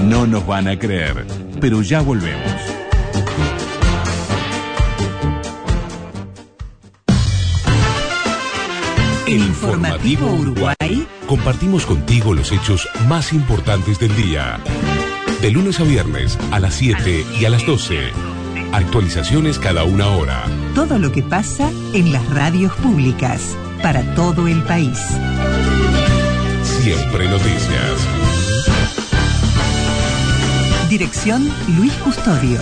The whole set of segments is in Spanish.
No nos van a creer, pero ya volvemos. El Informativo Uruguay. Compartimos contigo los hechos más importantes del día. De lunes a viernes a las 7 y a las 12. Actualizaciones cada una hora. Todo lo que pasa en las radios públicas para todo el país. Siempre noticias. Dirección Luis Custodio.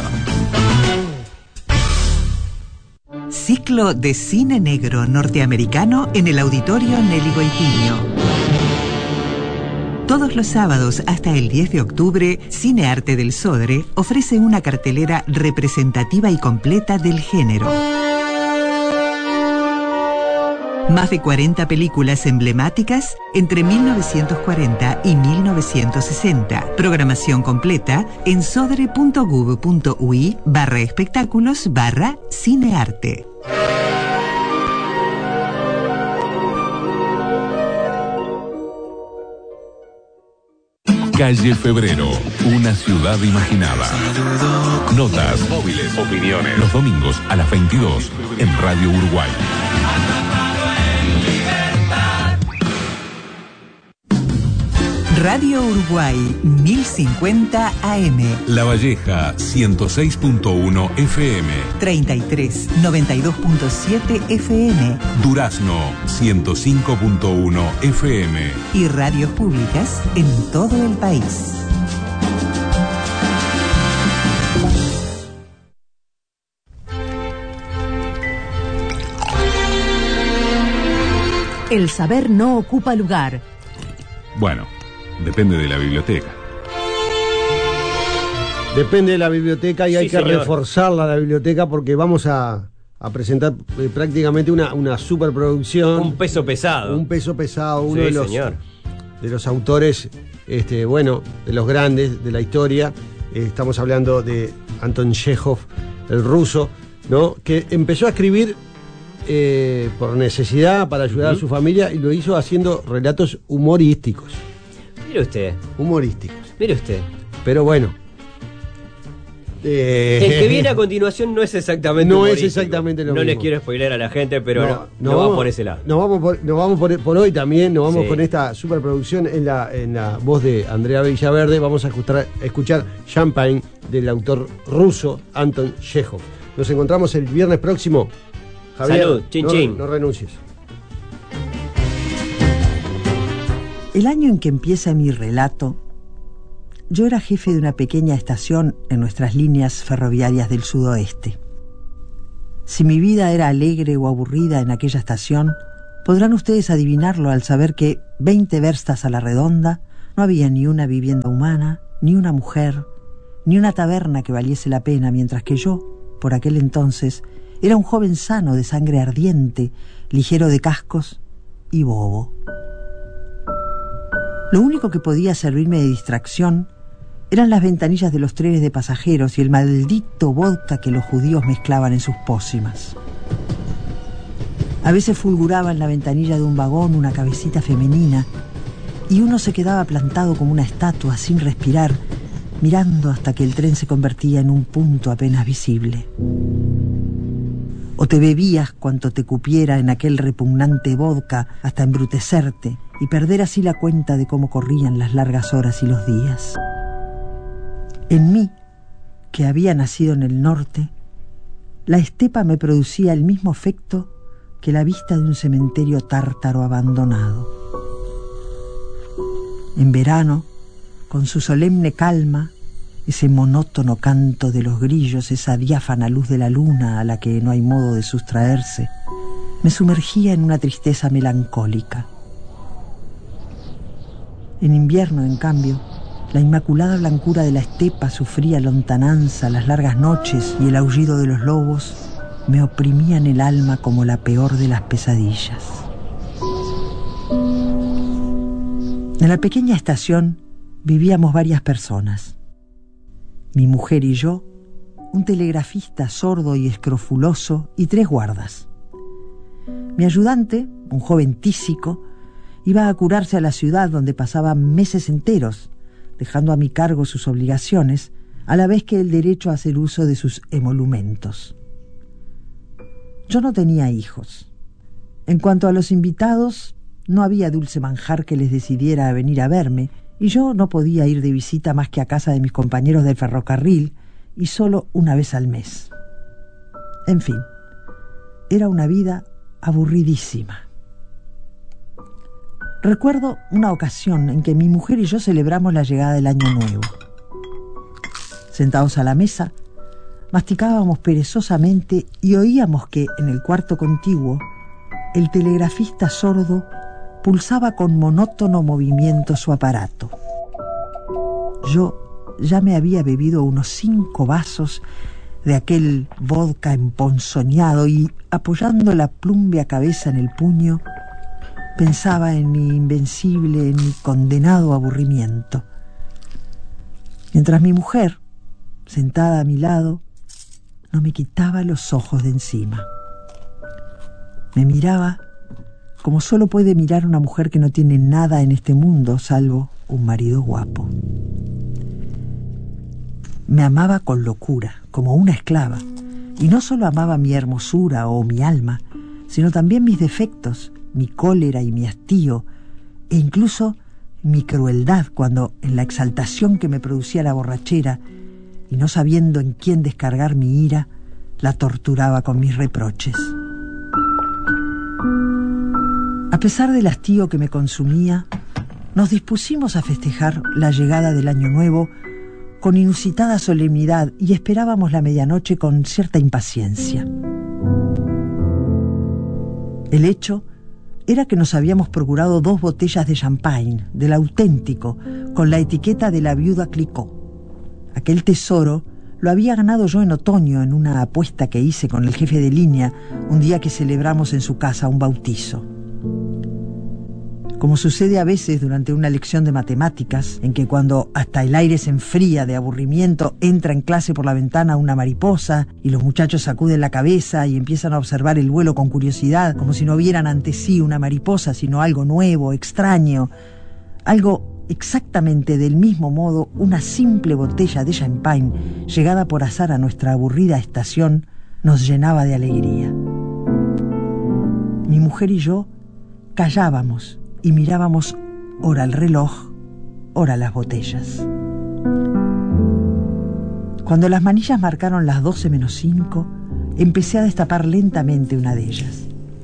Ciclo de cine negro norteamericano en el Auditorio Nelly Goitiño. Todos los sábados hasta el 10 de octubre, Cinearte del Sodre ofrece una cartelera representativa y completa del género. Más de 40 películas emblemáticas entre 1940 y 1960. Programación completa en sodre.gov.ui/espectáculos/cinearte. Calle Febrero, una ciudad imaginada. Notas, móviles, opiniones. Los domingos a las 22 en Radio Uruguay. Radio Uruguay 1050 AM. La Valleja 106.1 FM. 33 92.7 FM. Durazno 105.1 FM. Y radios públicas en todo el país. El saber no ocupa lugar. Bueno, depende de la biblioteca. Depende de la biblioteca y hay que señor. reforzarla la biblioteca porque vamos a presentar prácticamente una superproducción. Un peso pesado. Un peso pesado, uno Sí, de los autores, de los grandes de la historia. Estamos hablando de Anton Chekhov, el ruso, ¿no? Que empezó a escribir por necesidad, para ayudar a su familia, y lo hizo haciendo relatos humorísticos. Mire usted. Humorísticos. Mire usted. Pero bueno. El que viene a continuación no es exactamente no humorístico. es exactamente lo mismo. No les quiero spoiler a la gente, pero no va por ese lado. Nos vamos por hoy también, nos vamos Sí. con esta superproducción en la voz de Andrea Villaverde. Vamos a escuchar Champagne del autor ruso Anton Chekhov. Nos encontramos el viernes próximo. Javier, Salud, chin chin. No renuncies. El año en que empieza mi relato, yo era jefe de una pequeña estación en nuestras líneas ferroviarias del sudoeste. Si mi vida era alegre o aburrida en aquella estación, podrán ustedes adivinarlo al saber que 20 verstas a la redonda no había ni una vivienda humana, ni una mujer, ni una taberna que valiese la pena, mientras que yo, por aquel entonces, era un joven sano de sangre ardiente, ligero de cascos y bobo. Lo único que podía servirme de distracción eran las ventanillas de los trenes de pasajeros y el maldito vodka que los judíos mezclaban en sus pócimas. A veces fulguraba en la ventanilla de un vagón una cabecita femenina y uno se quedaba plantado como una estatua sin respirar, mirando hasta que el tren se convertía en un punto apenas visible. O te bebías cuanto te cupiera en aquel repugnante vodka hasta embrutecerte y perder así la cuenta de cómo corrían las largas horas y los días. En mí, que había nacido en el norte, la estepa me producía el mismo efecto que la vista de un cementerio tártaro abandonado. En verano, con su solemne calma, ese monótono canto de los grillos, esa diáfana luz de la luna a la que no hay modo de sustraerse, me sumergía en una tristeza melancólica. En invierno, en cambio, la inmaculada blancura de la estepa sufría lontananza, las largas noches y el aullido de los lobos me oprimían el alma como la peor de las pesadillas. En la pequeña estación vivíamos varias personas. Mi mujer y yo, un telegrafista sordo y escrofuloso y 3 guardas. Mi ayudante, un joven tísico, iba a curarse a la ciudad donde pasaba meses enteros, dejando a mi cargo sus obligaciones, a la vez que el derecho a hacer uso de sus emolumentos. Yo no tenía hijos. En cuanto a los invitados, no había dulce manjar que les decidiera a venir a verme, y yo no podía ir de visita más que a casa de mis compañeros del ferrocarril, y solo una vez al mes. En fin, era una vida aburridísima. Recuerdo una ocasión en que mi mujer y yo celebramos la llegada del Año Nuevo. Sentados a la mesa, masticábamos perezosamente y oíamos que, en el cuarto contiguo, el telegrafista sordo pulsaba con monótono movimiento su aparato. Yo ya me había bebido unos 5 vasos de aquel vodka emponzoñado y, apoyando la plumbea cabeza en el puño, pensaba en mi invencible, en mi condenado aburrimiento. Mientras mi mujer, sentada a mi lado, no me quitaba los ojos de encima. Me miraba como solo puede mirar una mujer que no tiene nada en este mundo salvo un marido guapo. Me amaba con locura, como una esclava, y no solo amaba mi hermosura o mi alma, sino también mis defectos, mi cólera y mi hastío, e incluso mi crueldad cuando, en la exaltación que me producía la borrachera, y no sabiendo en quién descargar mi ira, la torturaba con mis reproches. A pesar del hastío que me consumía, nos dispusimos a festejar la llegada del Año Nuevo con inusitada solemnidad y esperábamos la medianoche con cierta impaciencia. El hecho era que nos habíamos procurado 2 botellas de champagne, del auténtico, con la etiqueta de la viuda Clicquot. Aquel tesoro lo había ganado yo en otoño en una apuesta que hice con el jefe de línea un día que celebramos en su casa un bautizo. Como sucede a veces durante una lección de matemáticas, en que cuando hasta el aire se enfría de aburrimiento, entra en clase por la ventana una mariposa y los muchachos sacuden la cabeza y empiezan a observar el vuelo con curiosidad, como si no vieran ante sí una mariposa, sino algo nuevo, extraño, algo exactamente del mismo modo, una simple botella de champagne, llegada por azar a nuestra aburrida estación, nos llenaba de alegría. Mi mujer y yo callábamos y mirábamos ora el reloj, ora las botellas. Cuando las manillas marcaron las 12:05, empecé a destapar lentamente una de ellas.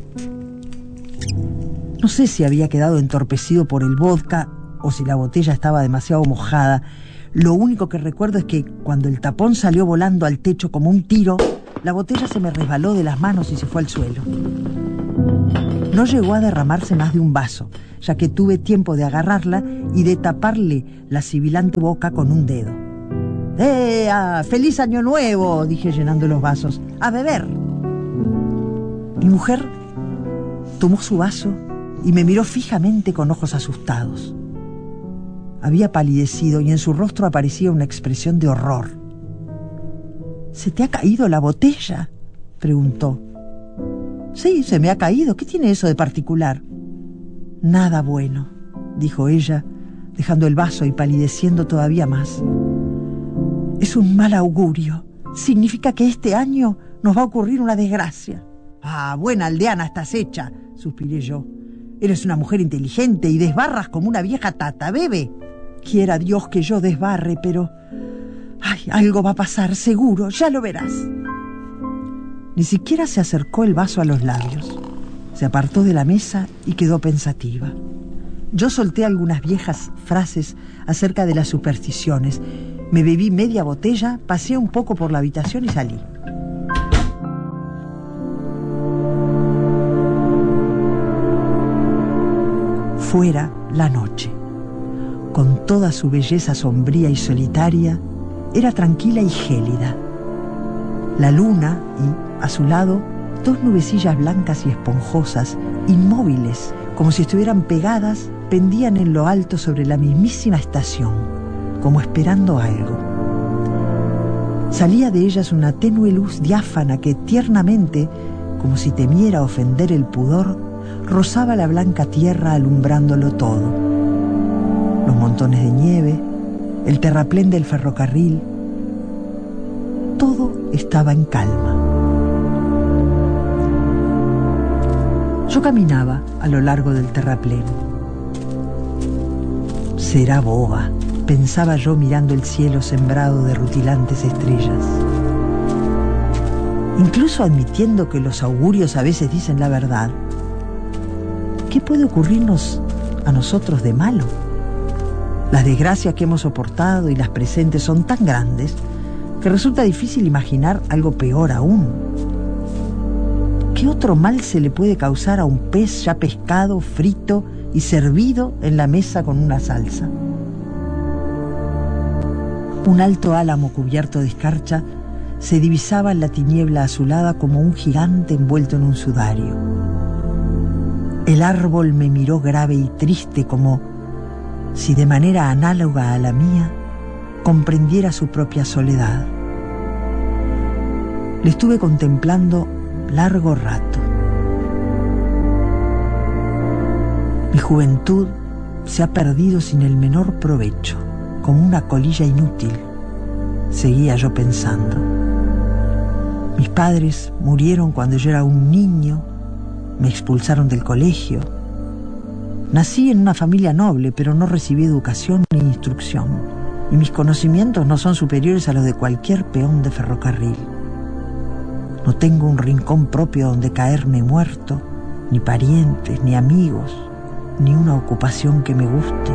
No sé si había quedado entorpecido por el vodka o si la botella estaba demasiado mojada. Lo único que recuerdo es que cuando el tapón salió volando al techo como un tiro, la botella se me resbaló de las manos y se fue al suelo. No llegó a derramarse más de un vaso, ya que tuve tiempo de agarrarla y de taparle la sibilante boca con un dedo. ¡Feliz Año Nuevo!, dije llenando los vasos. ¡A beber! Mi mujer tomó su vaso y me miró fijamente con ojos asustados. Había palidecido y en su rostro aparecía una expresión de horror. ¿Se te ha caído la botella?, preguntó. Sí, se me ha caído. ¿Qué tiene eso de particular? Nada bueno, dijo ella, dejando el vaso y palideciendo todavía más. Es un mal augurio. Significa que este año nos va a ocurrir una desgracia. Buena aldeana estás hecha, suspiré yo. Eres una mujer inteligente y desbarras como una vieja tata, bebe. Quiera Dios que yo desbarre, pero... algo va a pasar, seguro, ya lo verás. Ni siquiera se acercó el vaso a los labios. Se apartó de la mesa y quedó pensativa. Yo solté algunas viejas frases acerca de las supersticiones. Me bebí media botella, pasé un poco por la habitación y salí. Fuera, la noche, con toda su belleza sombría y solitaria, era tranquila y gélida. La luna y, a su lado, 2 nubecillas blancas y esponjosas, inmóviles, como si estuvieran pegadas, pendían en lo alto sobre la mismísima estación, como esperando algo. Salía de ellas una tenue luz diáfana que tiernamente, como si temiera ofender el pudor, rozaba la blanca tierra alumbrándolo todo. Los montones de nieve, el terraplén del ferrocarril, todo estaba en calma. Yo caminaba a lo largo del terraplén. Será boba, pensaba yo mirando el cielo sembrado de rutilantes estrellas. Incluso admitiendo que los augurios a veces dicen la verdad, ¿qué puede ocurrirnos a nosotros de malo? Las desgracias que hemos soportado y las presentes son tan grandes que resulta difícil imaginar algo peor aún. ¿Qué otro mal se le puede causar a un pez ya pescado, frito y servido en la mesa con una salsa? Un alto álamo cubierto de escarcha se divisaba en la tiniebla azulada como un gigante envuelto en un sudario. El árbol me miró grave y triste, como si de manera análoga a la mía comprendiera su propia soledad. Le estuve contemplando largo rato. Mi juventud se ha perdido sin el menor provecho, como una colilla inútil, seguía yo pensando. Mis padres murieron cuando yo era un niño, me expulsaron del colegio. Nací en una familia noble, pero no recibí educación ni instrucción, y mis conocimientos no son superiores a los de cualquier peón de ferrocarril. No tengo un rincón propio donde caerme muerto, ni parientes, ni amigos, ni una ocupación que me guste.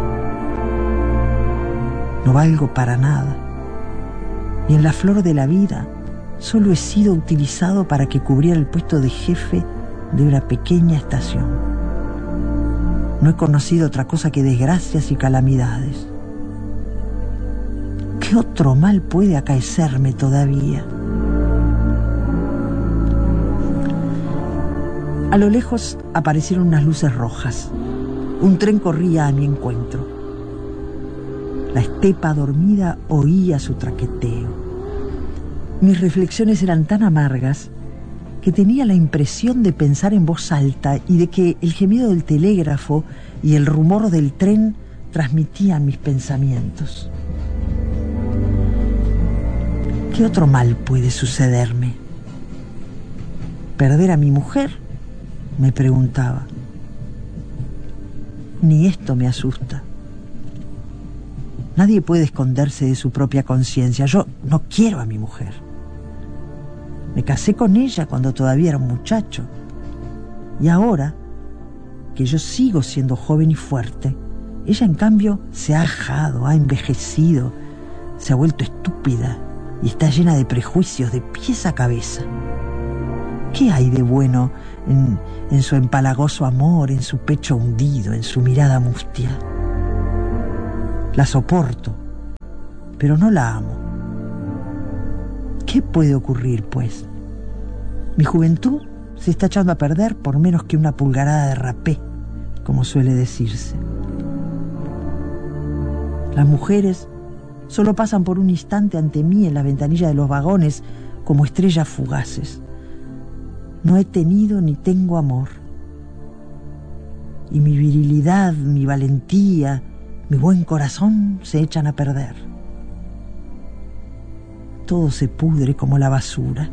No valgo para nada, y en la flor de la vida solo he sido utilizado para que cubriera el puesto de jefe de una pequeña estación. No he conocido otra cosa que desgracias y calamidades. ¿Qué otro mal puede acaecerme todavía? A lo lejos aparecieron unas luces rojas. Un tren corría a mi encuentro. La estepa dormida oía su traqueteo. Mis reflexiones eran tan amargas que tenía la impresión de pensar en voz alta y de que el gemido del telégrafo y el rumor del tren transmitían mis pensamientos. ¿Qué otro mal puede sucederme? ¿Perder a mi mujer?, me preguntaba. Ni esto me asusta. Nadie puede esconderse de su propia conciencia. Yo no quiero a mi mujer. Me casé con ella cuando todavía era un muchacho. Y ahora, que yo sigo siendo joven y fuerte, ella en cambio se ha ajado, ha envejecido, se ha vuelto estúpida y está llena de prejuicios de pies a cabeza. ¿Qué hay de bueno en su empalagoso amor, en su pecho hundido, en su mirada mustia? La soporto, pero no la amo. ¿Qué puede ocurrir, pues? Mi juventud se está echando a perder por menos que una pulgarada de rapé, como suele decirse. Las mujeres solo pasan por un instante ante mí en la ventanilla de los vagones como estrellas fugaces. No he tenido ni tengo amor. Y mi virilidad, mi valentía, mi buen corazón se echan a perder. Todo se pudre como la basura.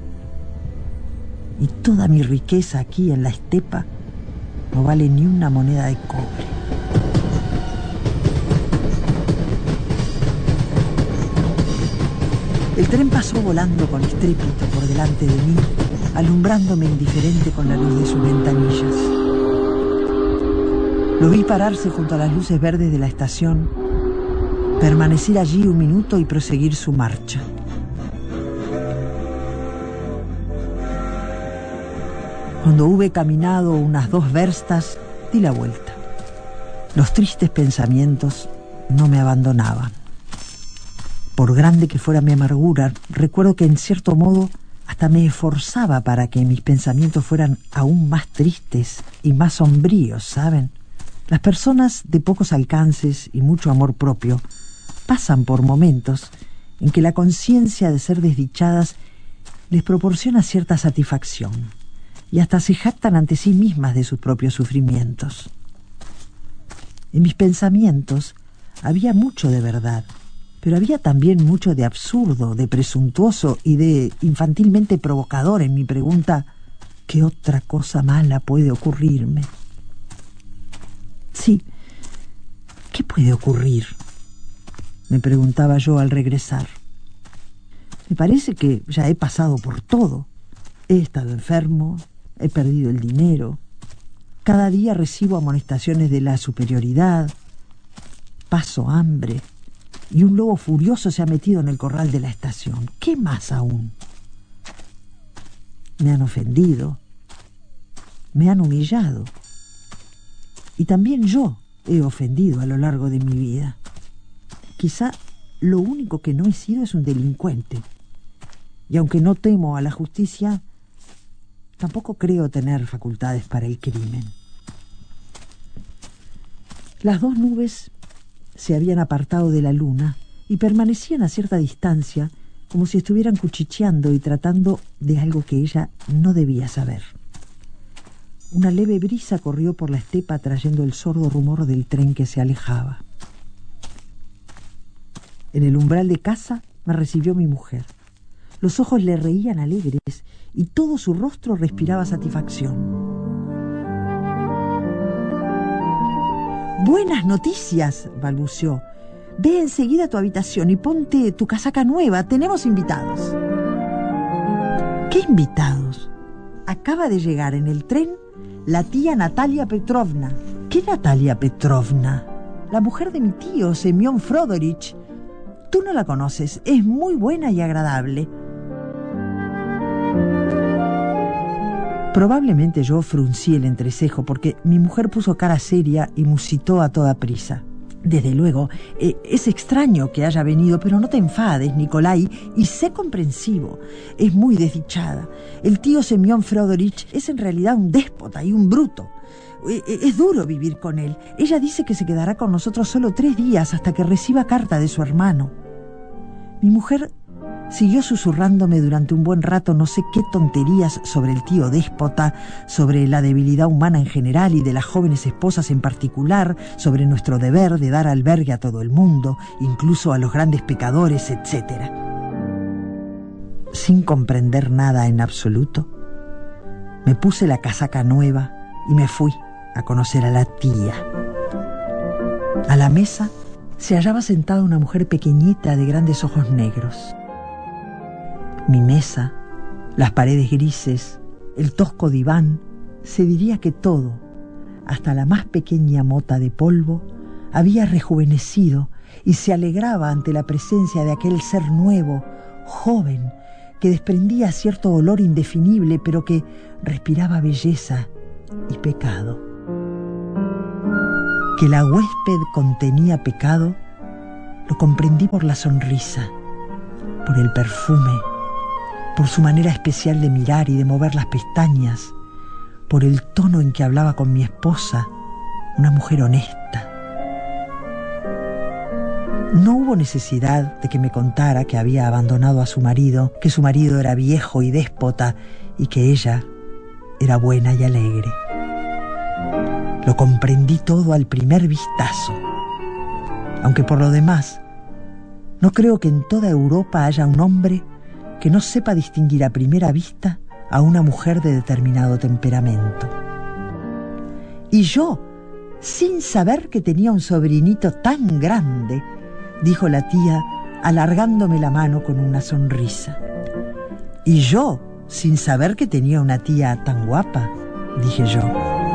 Y toda mi riqueza aquí en la estepa no vale ni una moneda de cobre. El tren pasó volando con estrépito por delante de mí, alumbrándome indiferente con la luz de sus ventanillas. Lo vi pararse junto a las luces verdes de la estación, permanecer allí un minuto y proseguir su marcha. Cuando hube caminado unas 2 verstas, di la vuelta. Los tristes pensamientos no me abandonaban. Por grande que fuera mi amargura, recuerdo que en cierto modo hasta me esforzaba para que mis pensamientos fueran aún más tristes y más sombríos, ¿saben? Las personas de pocos alcances y mucho amor propio pasan por momentos en que la conciencia de ser desdichadas les proporciona cierta satisfacción y hasta se jactan ante sí mismas de sus propios sufrimientos. En mis pensamientos había mucho de verdad, Pero había también mucho de absurdo, de presuntuoso y de infantilmente provocador en mi pregunta: ¿qué otra cosa mala puede ocurrirme? Sí, ¿qué puede ocurrir?, me preguntaba yo al regresar. Me parece que ya he pasado por todo. He estado enfermo, he perdido el dinero. Cada día recibo amonestaciones de la superioridad. Paso hambre. Y un lobo furioso se ha metido en el corral de la estación. ¿Qué más aún? Me han ofendido. Me han humillado. Y también yo he ofendido a lo largo de mi vida. Quizá lo único que no he sido es un delincuente. Y aunque no temo a la justicia, tampoco creo tener facultades para el crimen. Las dos nubes se habían apartado de la luna y permanecían a cierta distancia, como si estuvieran cuchicheando y tratando de algo que ella no debía saber. Una leve brisa corrió por la estepa trayendo el sordo rumor del tren que se alejaba. En el umbral de casa me recibió mi mujer. Los ojos le reían alegres y todo su rostro respiraba satisfacción. «Buenas noticias», balbuceó. «Ve enseguida a tu habitación y ponte tu casaca nueva. Tenemos invitados». «¿Qué invitados?» «Acaba de llegar en el tren la tía Natalia Petrovna». «¿Qué Natalia Petrovna?» «La mujer de mi tío, Semyon Frodorich. Tú no la conoces. Es muy buena y agradable». Probablemente yo fruncí el entrecejo porque mi mujer puso cara seria y musitó a toda prisa. «Desde luego, es extraño que haya venido, pero no te enfades, Nikolai, y sé comprensivo. Es muy desdichada. El tío Semyon Frodorich es en realidad un déspota y un bruto. Es duro vivir con él. Ella dice que se quedará con nosotros solo 3 días hasta que reciba carta de su hermano». Mi mujer siguió susurrándome durante un buen rato no sé qué tonterías sobre el tío déspota, sobre la debilidad humana en general y de las jóvenes esposas en particular, sobre nuestro deber de dar albergue a todo el mundo, incluso a los grandes pecadores, etc. Sin comprender nada en absoluto, me puse la casaca nueva y me fui a conocer a la tía. A la mesa se hallaba sentada una mujer pequeñita de grandes ojos negros. Mi mesa, las paredes grises, el tosco diván, se diría que todo, hasta la más pequeña mota de polvo, había rejuvenecido y se alegraba ante la presencia de aquel ser nuevo, joven, que desprendía cierto olor indefinible, pero que respiraba belleza y pecado. Que la huésped contenía pecado, lo comprendí por la sonrisa, por el perfume, por su manera especial de mirar y de mover las pestañas, por el tono en que hablaba con mi esposa, una mujer honesta. No hubo necesidad de que me contara que había abandonado a su marido, que su marido era viejo y déspota y que ella era buena y alegre. Lo comprendí todo al primer vistazo, aunque por lo demás no creo que en toda Europa haya un hombre que no sepa distinguir a primera vista a una mujer de determinado temperamento. Y yo, sin saber que tenía un sobrinito tan grande, dijo la tía, alargándome la mano con una sonrisa. Y yo, sin saber que tenía una tía tan guapa, dije yo.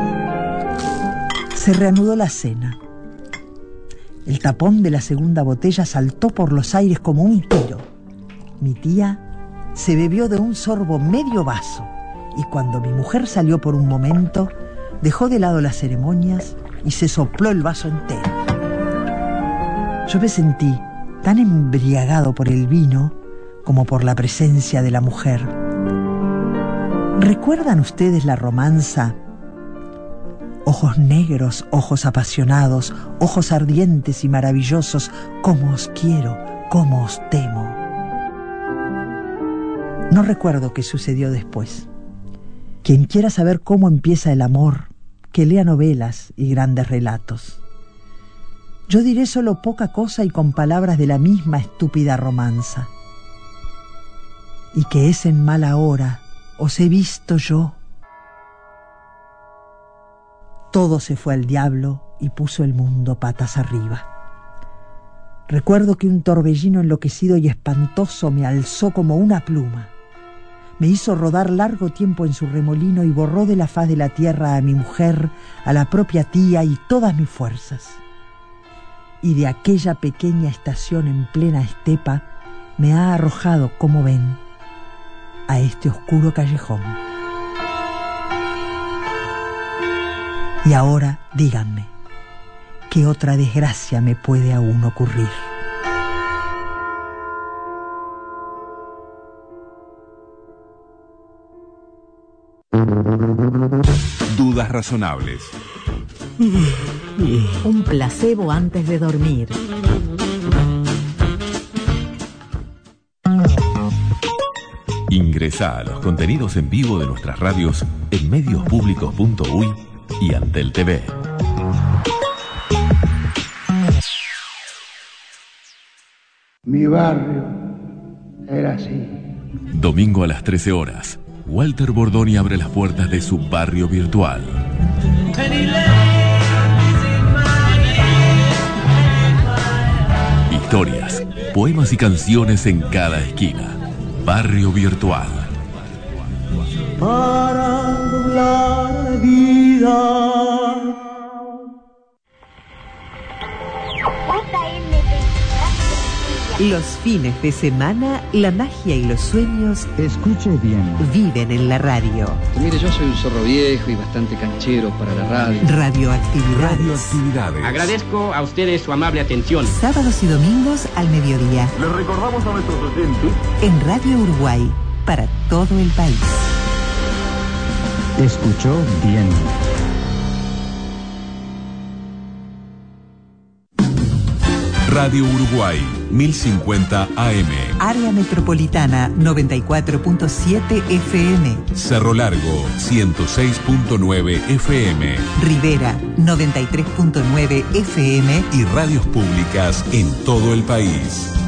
Se reanudó la cena. El tapón de la segunda botella saltó por los aires como un tiro. Mi tía se bebió de un sorbo medio vaso y cuando mi mujer salió por un momento, dejó de lado las ceremonias y se sopló el vaso entero. Yo me sentí tan embriagado por el vino como por la presencia de la mujer. ¿Recuerdan ustedes la romanza? Ojos negros, ojos apasionados, ojos ardientes y maravillosos, cómo os quiero, cómo os temo. No recuerdo qué sucedió después. Quien quiera saber cómo empieza el amor, que lea novelas y grandes relatos. Yo diré solo poca cosa y con palabras de la misma estúpida romanza. Y que es en mala hora, os he visto yo. Todo se fue al diablo y puso el mundo patas arriba. Recuerdo que un torbellino enloquecido y espantoso me alzó como una pluma. Me hizo rodar largo tiempo en su remolino y borró de la faz de la tierra a mi mujer, a la propia tía y todas mis fuerzas. Y de aquella pequeña estación en plena estepa me ha arrojado, como ven, a este oscuro callejón. Y ahora díganme, ¿qué otra desgracia me puede aún ocurrir? Dudas razonables. Un placebo antes de dormir. Ingresa a los contenidos en vivo de nuestras radios en mediospublicos.uy y Antel TV. Mi barrio era así. Domingo a las 13 horas, Walter Bordoni abre las puertas de su barrio virtual. Historias, poemas y canciones en cada esquina. Barrio Virtual. Para doblar la vida. Los fines de semana, la magia y los sueños Escuche bien. viven en la radio. Mire, yo soy un zorro viejo y bastante canchero para la radio. Radioactividades. Agradezco a ustedes su amable atención. Sábados y domingos al mediodía. Les recordamos a nuestros oyentes. En Radio Uruguay, para todo el país. Escuchó bien. Radio Uruguay, 1050 AM. Área Metropolitana, 94.7 FM. Cerro Largo, 106.9 FM. Rivera, 93.9 FM. Y radios públicas en todo el país.